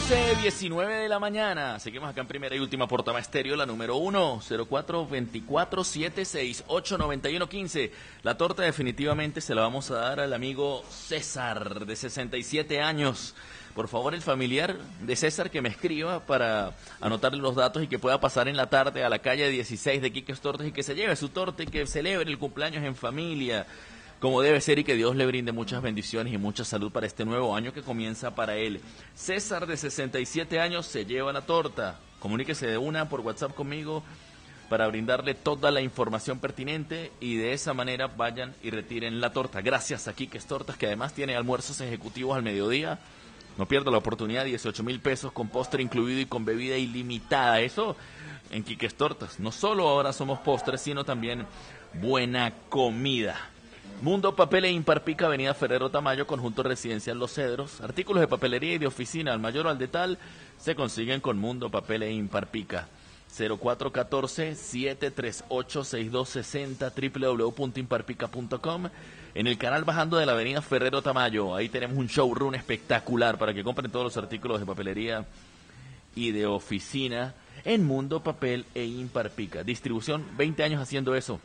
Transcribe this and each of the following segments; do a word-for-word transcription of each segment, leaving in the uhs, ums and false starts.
once diecinueve de la mañana. Seguimos acá en primera y última Portama Estéreo, la número uno, cero cuatro veinticuatro setenta y seis ocho noventa y uno quince. La torta definitivamente se la vamos a dar al amigo César, de sesenta y siete años. Por favor, el familiar de César que me escriba para anotarle los datos y que pueda pasar en la tarde a la calle dieciséis de Quiques Tortas y que se lleve su torta y que celebre el cumpleaños en familia, como debe ser, y que Dios le brinde muchas bendiciones y mucha salud para este nuevo año que comienza para él. César, de sesenta y siete años, se lleva la torta. Comuníquese de una por WhatsApp conmigo para brindarle toda la información pertinente y de esa manera vayan y retiren la torta. Gracias a Quiques Tortas, que además tiene almuerzos ejecutivos al mediodía. No pierda la oportunidad, dieciocho mil pesos con postre incluido y con bebida ilimitada. Eso en Quiques Tortas. No solo ahora somos postres, sino también buena comida. Mundo Papel e Imparpica, Avenida Ferrero Tamayo, Conjunto Residencial Los Cedros. Artículos de papelería y de oficina al mayor o al detal se consiguen con Mundo Papel e Imparpica. cero cuatro uno cuatro, siete tres ocho, seis dos seis cero, doble u doble u doble u punto imparpica punto com. En el canal bajando de la Avenida Ferrero Tamayo, ahí tenemos un showroom espectacular para que compren todos los artículos de papelería y de oficina en Mundo Papel e Imparpica. Distribución, veinte años haciendo eso.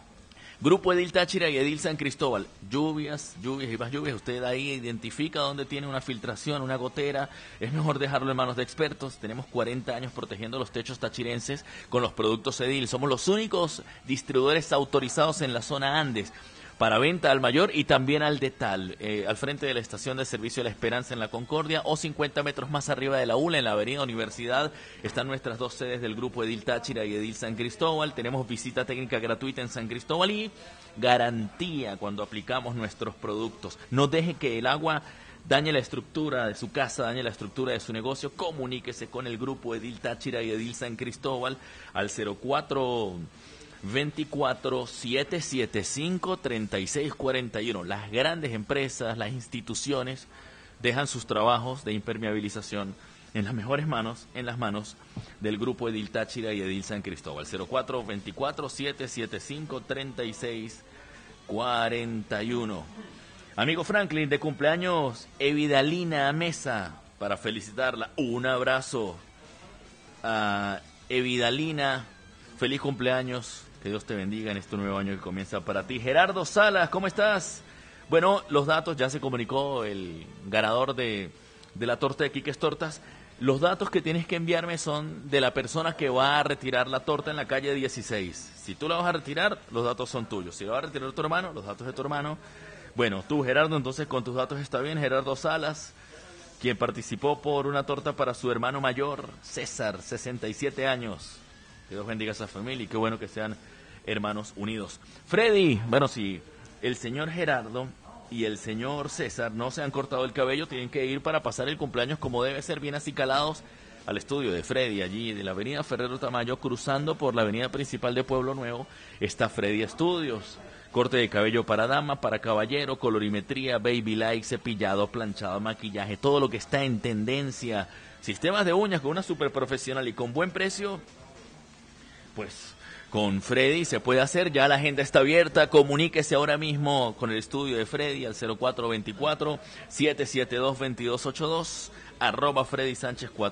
Grupo Edil Táchira y Edil San Cristóbal. Lluvias, lluvias y más lluvias. Usted ahí identifica dónde tiene una filtración, una gotera. Es mejor dejarlo en manos de expertos. Tenemos cuarenta años protegiendo los techos tachirenses con los productos Edil. Somos los únicos distribuidores autorizados en la zona Andes para venta al mayor y también al detal, eh, al frente de la estación de servicio de La Esperanza en La Concordia, o cincuenta metros más arriba de la U L A, en la avenida Universidad, están nuestras dos sedes del Grupo Edil Táchira y Edil San Cristóbal. Tenemos visita técnica gratuita en San Cristóbal y garantía cuando aplicamos nuestros productos. No deje que el agua dañe la estructura de su casa, dañe la estructura de su negocio. Comuníquese con el Grupo Edil Táchira y Edil San Cristóbal al cero cuatro veinticuatro, setecientos setenta y cinco, treinta y seis cuarenta y uno. Las grandes empresas, las instituciones dejan sus trabajos de impermeabilización en las mejores manos, en las manos del Grupo Edil Táchira y Edil San Cristóbal. cero cuatro veinticuatro, setecientos setenta y cinco, treinta y seis cuarenta y uno. Amigo Franklin, de cumpleaños Evidalina Mesa, para felicitarla. Un abrazo a Evidalina. Feliz cumpleaños. Que Dios te bendiga en este nuevo año que comienza para ti. Gerardo Salas, ¿cómo estás? Bueno, los datos, ya se comunicó el ganador de, de la torta de Quiques Tortas. Los datos que tienes que enviarme son de la persona que va a retirar la torta en la calle dieciséis. Si tú la vas a retirar, los datos son tuyos. Si la va a retirar tu hermano, los datos de tu hermano. Bueno, tú, Gerardo, entonces con tus datos está bien. Gerardo Salas, quien participó por una torta para su hermano mayor, César, sesenta y siete años. Que Dios bendiga a esa familia y qué bueno que sean hermanos unidos. Freddy, bueno, si el señor Gerardo y el señor César no se han cortado el cabello, tienen que ir para pasar el cumpleaños como debe ser, bien acicalados al estudio de Freddy, allí de la avenida Ferrero Tamayo, cruzando por la avenida principal de Pueblo Nuevo, está Freddy Estudios. Corte de cabello para dama, para caballero, colorimetría, baby light, cepillado, planchado, maquillaje, todo lo que está en tendencia. Sistemas de uñas con una super profesional y con buen precio. Pues con Freddy se puede hacer, ya la agenda está abierta. Comuníquese ahora mismo con el estudio de Freddy al cero cuatro veinticuatro, setecientos setenta y dos, veintidós ochenta y dos, arroba Freddy Sánchez cuatro.